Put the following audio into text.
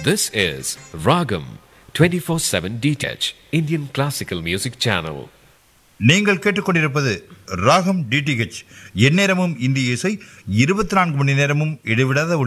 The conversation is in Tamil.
This is Ragam 24/7 DTH Indian Classical Music Channel. நீங்கள் கேட்டுக்கொண்டிருப்பது ராகம் டிடிஹெச். எந்நேரமும் இந்திய இசை, 24 மணி நேரமும் இடைவிடாத